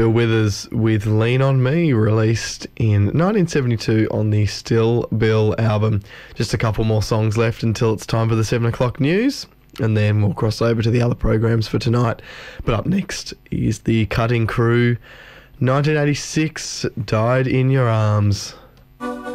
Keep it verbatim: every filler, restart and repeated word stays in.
Bill Withers with Lean On Me, released in nineteen seventy-two on the Still Bill album. Just a couple more songs left until it's time for the seven o'clock news, and then we'll cross over to the other programs for tonight. But up next is the Cutting Crew, nineteen eighty-six, Died in Your Arms.